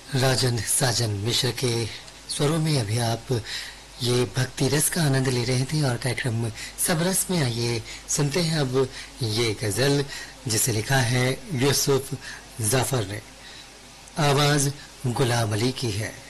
राजन साजन मिश्र के स्वरों में अभी आप ये भक्ति रस का आनंद ले रहे थे और कार्यक्रम सब रस में आइए सुनते हैं अब ये गजल जिसे लिखा है यूसुफ जाफर ने। आवाज गुलाम अली की है।